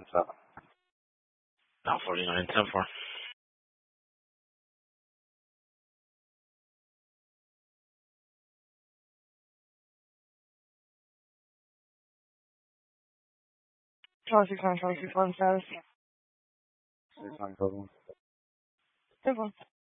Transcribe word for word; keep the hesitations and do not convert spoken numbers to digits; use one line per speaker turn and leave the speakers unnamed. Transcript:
seven.
No, forty-nine, ten four.
twenty-six nine, twenty-six one status.
Six nine code one.
Simple.